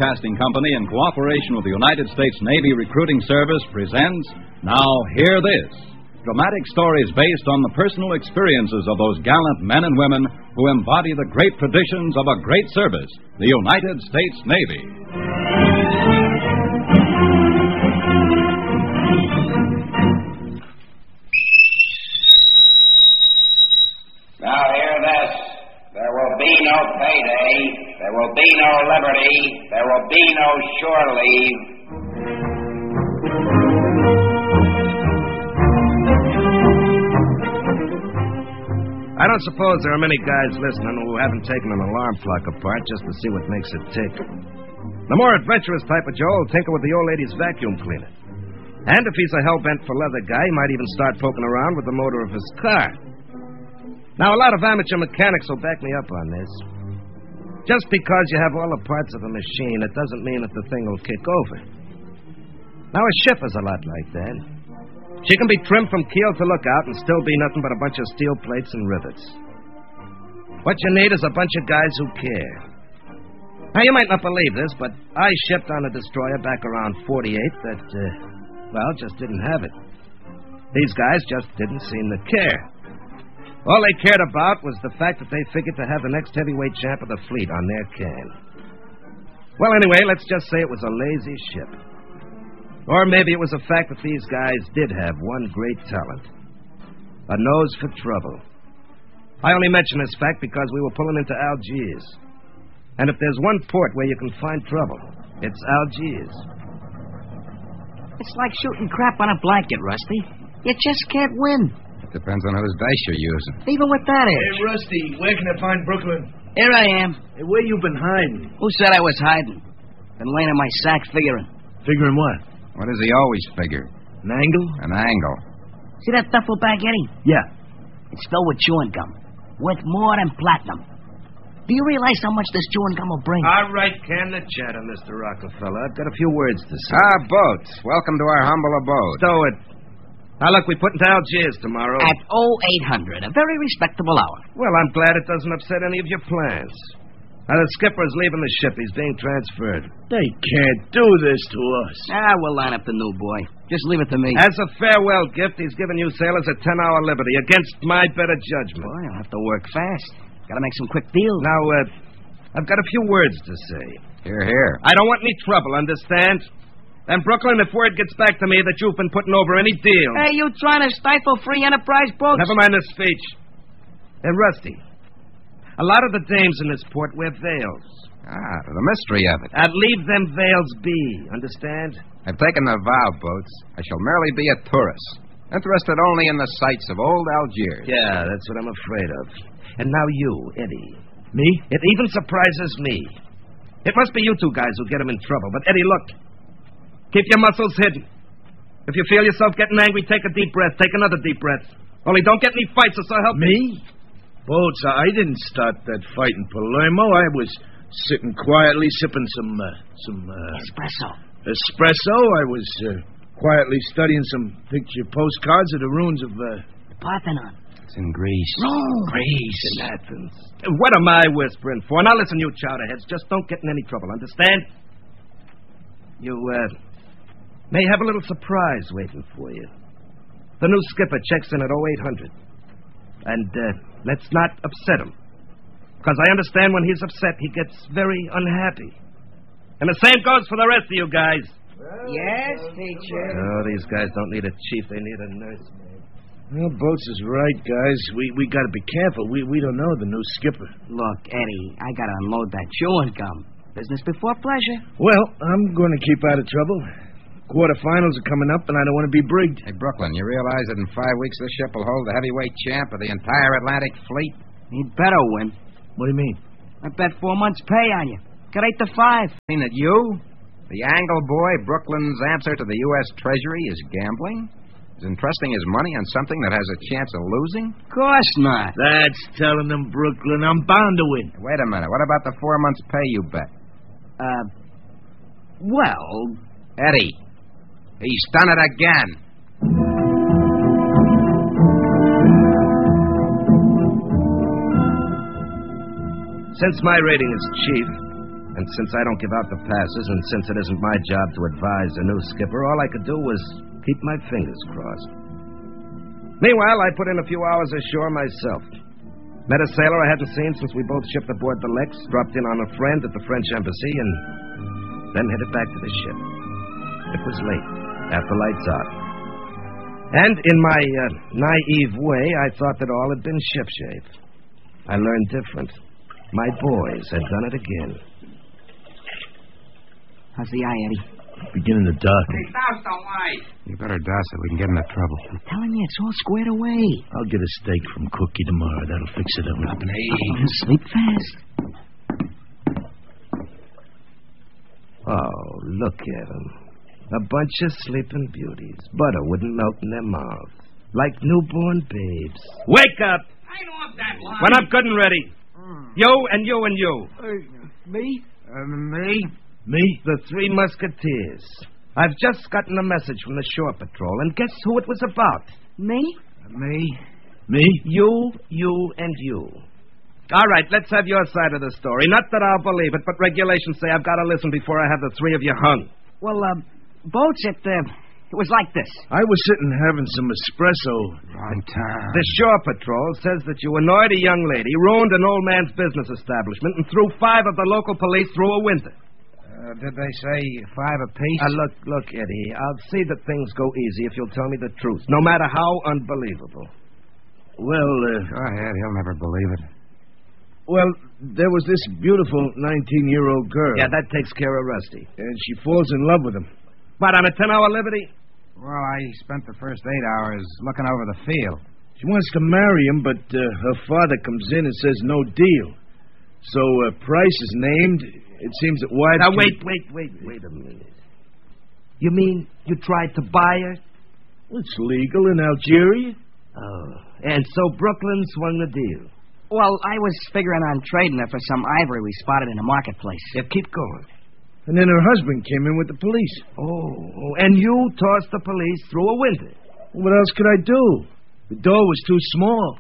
Broadcasting Company, in cooperation with the United States Navy Recruiting Service, presents Now Hear This, dramatic stories based on the personal experiences of those gallant men and women who embody the great traditions of a great service, the United States Navy. Now hear this. There will be no payday. There will be no liberty. There will be no shore leave. I don't suppose there are many guys listening who haven't taken an alarm clock apart just to see what makes it tick. The more adventurous type of Joe will tinker with the old lady's vacuum cleaner. And if he's a hell-bent for leather guy, he might even start poking around with the motor of his car. Now, a lot of amateur mechanics will back me up on this. Just because you have all the parts of a machine, it doesn't mean that the thing will kick over. Now, a ship is a lot like that. She can be trimmed from keel to lookout and still be nothing but a bunch of steel plates and rivets. What you need is a bunch of guys who care. Now, you might not believe this, but I shipped on a destroyer back around 48 that, just didn't have it. These guys just didn't seem to care. All they cared about was the fact that they figured to have the next heavyweight champ of the fleet on their can. Well, anyway, let's just say it was a lazy ship. Or maybe it was the fact that these guys did have one great talent. A nose for trouble. I only mention this fact because we were pulling into Algiers. And if there's one port where you can find trouble, it's Algiers. It's like shooting crap on a blanket, Rusty. You just can't win. Depends on whose dice you're using. Even with that edge. Hey, Rusty, where can I find Brooklyn? Here I am. Hey, where you been hiding? Who said I was hiding? Been laying in my sack figuring. Figuring what? What does he always figure? An angle? An angle. See that duffel bag, Eddie? Yeah. It's filled with chewing gum. Worth more than platinum. Do you realize how much this chewing gum will bring? All right, can the chatter, Mr. Rockefeller. I've got a few words to say. Boats. Welcome to our humble abode. Stow it. Now, look, we put into Algiers tomorrow. At 0800, a very respectable hour. Well, I'm glad it doesn't upset any of your plans. Now, the skipper's leaving the ship. He's being transferred. They can't do this to us. We'll line up the new boy. Just leave it to me. As a farewell gift, he's giving you sailors a 10-hour liberty against my better judgment. Boy, I'll have to work fast. Gotta make some quick deals. Now, I've got a few words to say. Hear, hear. I don't want any trouble, understand? And, Brooklyn, if word gets back to me that you've been putting over any deal... Hey, you trying to stifle free enterprise boats? Never mind the speech. And, Rusty, a lot of the dames in this port wear veils. The mystery of it. And leave them veils be, understand? I've taken the vow, Boats. I shall merely be a tourist, interested only in the sights of old Algiers. Yeah, that's what I'm afraid of. And now you, Eddie. Me? It even surprises me. It must be you two guys who get him in trouble. But, Eddie, look. Keep your muscles hidden. If you feel yourself getting angry, take a deep breath. Take another deep breath. Only don't get any fights, or so help me. Boats, I didn't start that fight in Palermo. I was sitting quietly sipping some espresso. I was quietly studying some picture postcards of the ruins of the Parthenon. It's in Greece. Rome. Greece and Athens. What am I whispering for? Now listen, you chowderheads. Just don't get in any trouble, understand? You, may have a little surprise waiting for you. The new skipper checks in at 0800. And, let's not upset him. Because I understand when he's upset, he gets very unhappy. And the same goes for the rest of you guys. Yes, teacher. Oh, these guys don't need a chief, they need a nurse. Well, Boats is right, guys. We got to be careful. We don't know the new skipper. Look, Eddie, I got to unload that chewing gum. Business before pleasure. Well, I'm going to keep out of trouble. Quarterfinals are coming up, and I don't want to be brigged. Hey, Brooklyn, you realize that in 5 weeks this ship will hold the heavyweight champ of the entire Atlantic fleet? He'd better win. What do you mean? I bet 4 months' pay on you. Got 8 to 5. Mean that you, the angle boy, Brooklyn's answer to the U.S. Treasury is gambling? Is entrusting his money on something that has a chance of losing? Of course not. That's telling them, Brooklyn. I'm bound to win. Wait a minute. What about the 4 months' pay you bet? Well... Eddie, he's done it again. Since my rating is chief, and And since I don't give out the passes, and since it isn't my job to advise the new skipper, all I could do was keep my fingers crossed. Meanwhile, I put in a few hours ashore myself. Met a sailor I hadn't seen since we both shipped aboard the Lex, dropped in on a friend at the French embassy, and then headed back to the ship. It was late, after lights out. And in my naive way, I thought that all had been shipshape. I learned different. My boys had done it again. How's the eye, Eddie? Beginning to darken. Douse the light. You better douse it. We can get into trouble. I'm telling you, it's all squared away. I'll get a steak from Cookie tomorrow. That'll fix it up. Sleep fast. Oh, look at them. A bunch of sleeping beauties. Butter wouldn't melt in their mouths. Like newborn babes. Wake up! I want that line. When I'm good and ready. You and you and you. Me? Me? Me? The Three Musketeers. I've just gotten a message from the shore patrol, and guess who it was about? Me? Me? You, and you. All right, let's have your side of the story. Not that I'll believe it, but regulations say I've got to listen before I have the three of you hung. Well, Boats, it was like this. I was sitting having some espresso. Wrong time. The shore patrol says that you annoyed a young lady, ruined an old man's business establishment, and threw 5 of the local police through a window. Did they say 5 apiece? Look, Eddie, I'll see that things go easy if you'll tell me the truth, no matter how unbelievable. Well, Go ahead. He'll never believe it. well, there was this beautiful 19-year-old girl. Yeah, that takes care of Rusty. And she falls in love with him. What, on a 10-hour liberty? Well, I spent the first 8 hours looking over the field. She wants to marry him, but her father comes in and says no deal. So price is named. It seems that wives... Now, wait a minute. You mean you tried to buy her? Well, it's legal in Algeria. Oh, and so Brooklyn swung the deal. Well, I was figuring on trading her for some ivory we spotted in the marketplace. Yeah, keep going. And then her husband came in with the police. Oh, and you tossed the police through a window. What else could I do? The door was too small.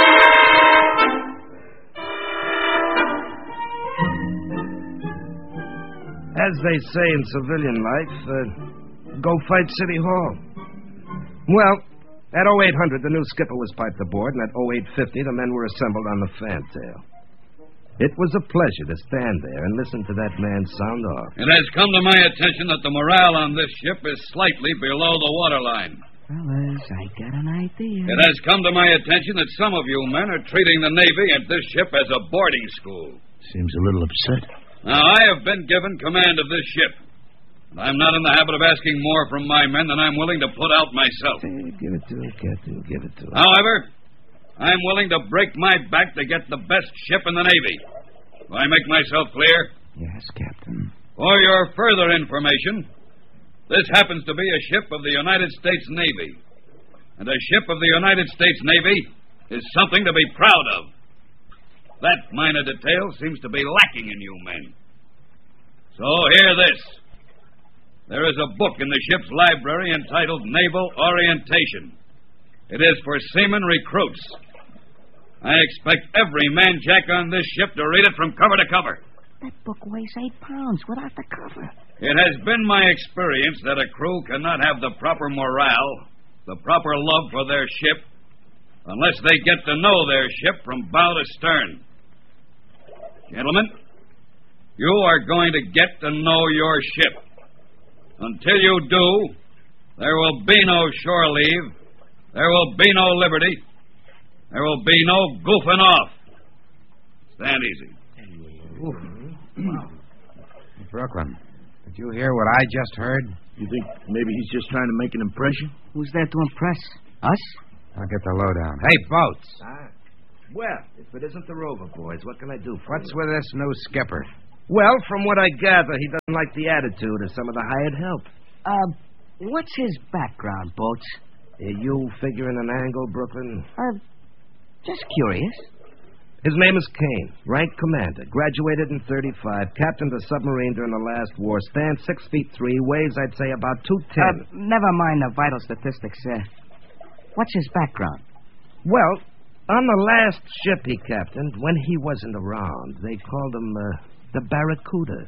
As they say in civilian life, go fight City Hall. Well, at 0800, the new skipper was piped aboard, and at 0850, the men were assembled on the fantail. It was a pleasure to stand there and listen to that man sound off. It has come to my attention that the morale on this ship is slightly below the waterline. Fellas, I got an idea. It has come to my attention that some of you men are treating the Navy and this ship as a boarding school. Seems a little upset. Now, I have been given command of this ship. I'm not in the habit of asking more from my men than I'm willing to put out myself. Give it to him, Captain. Give it to him. However, I'm willing to break my back to get the best ship in the Navy. Do I make myself clear? Yes, Captain. For your further information, this happens to be a ship of the United States Navy. And a ship of the United States Navy is something to be proud of. That minor detail seems to be lacking in you men. So hear this. There is a book in the ship's library entitled Naval Orientation. It is for seaman recruits. I expect every man-jack on this ship to read it from cover to cover. That book weighs 8 pounds without the cover. It has been my experience that a crew cannot have the proper morale, the proper love for their ship, unless they get to know their ship from bow to stern. Gentlemen, you are going to get to know your ship. Until you do, there will be no shore leave, there will be no liberty, there will be no goofing off. Stand easy. Brooklyn, did you hear what I just heard? You think maybe he's just trying to make an impression? Who's there to impress? Us? I'll get the lowdown. Hey, Boats. Well, if it isn't the Rover boys, what can I do for What's you? with this new skipper? Well, from what I gather, he doesn't like the attitude of some of the hired help. What's his background, Boats? You figuring an angle, Brooklyn? Just curious. His name is Kane, rank commander, graduated in 35, captained a submarine during the last war, stands 6'3", weighs, I'd say, about 210. Never mind the vital statistics. What's his background? Well, on the last ship he captained, when he wasn't around, they called him the Barracuda.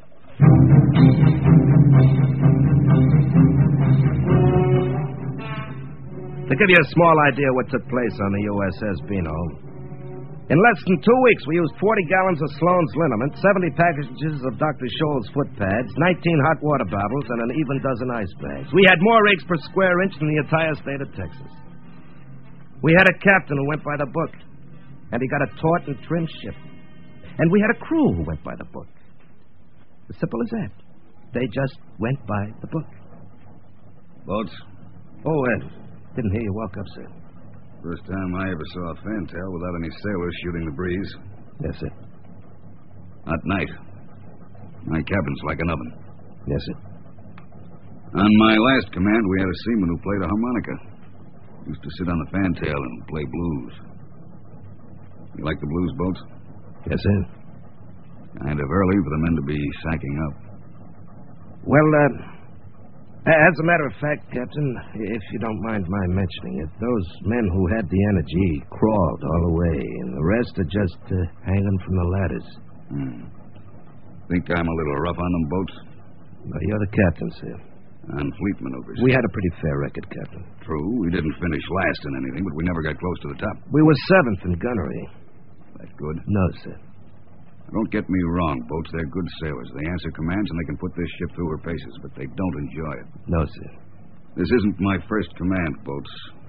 To give you a small idea what took place on the USS Beano, in less than 2 weeks, we used 40 gallons of Sloan's liniment, 70 packages of Dr. Scholl's foot pads, 19 hot water bottles, and an even dozen ice bags. We had more eggs per square inch than the entire state of Texas. We had a captain who went by the book, and he got a taut and trim ship. And we had a crew who went by the book. As simple as that. They just went by the book. Boats? Oh, Ed, didn't hear you walk up, sir. First time I ever saw a fantail without any sailors shooting the breeze. Yes, sir. At night. My cabin's like an oven. Yes, sir. On my last command, we had a seaman who played a harmonica. Used to sit on the fantail and play blues. You like the blues, Boats? Yes, sir. Kind of early for the men to be sacking up. Well, as a matter of fact, Captain, if you don't mind my mentioning it, those men who had the energy crawled all the way, and the rest are just hanging from the ladders. Think I'm a little rough on them, Boats? Well, you're the captain, sir. On fleet maneuvers. We had a pretty fair record, Captain. True, we didn't finish last in anything, but we never got close to the top. We were 7th in gunnery. That good? No, sir. Don't get me wrong, Boats. They're good sailors. They answer commands and they can put this ship through her paces, but they don't enjoy it. No, sir. This isn't my first command, Boats.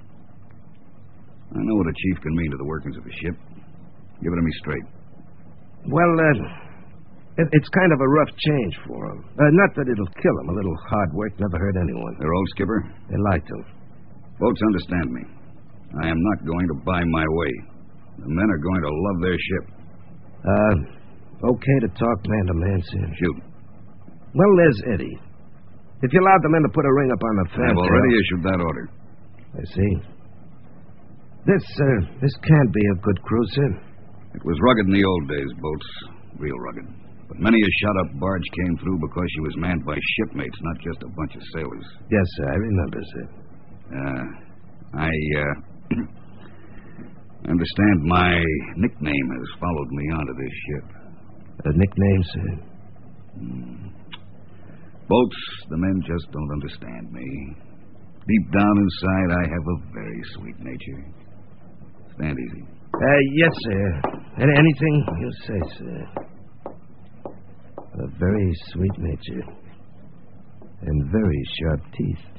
I know what a chief can mean to the workings of a ship. Give it to me straight. Well, it's kind of a rough change for them. Not that it'll kill them. A little hard work never hurt anyone. Their old skipper? They liked him. Boats, understand me. I am not going to buy my way. The men are going to love their ship. Okay to talk man to man, sir. Shoot. Well, there's Eddie. If you allowed the men to put a ring up on the fantail... I've already issued that order. I see. This can be a good crew, sir. It was rugged in the old days, Boats. Real rugged. But many a shot-up barge came through because she was manned by shipmates, not just a bunch of sailors. Yes, sir. I remember, sir. I understand my nickname has followed me onto this ship. A nickname, sir? Boats, the men just don't understand me. Deep down inside, I have a very sweet nature. Stand easy. Yes, sir. Anything you say, sir. A very sweet nature. And very sharp teeth.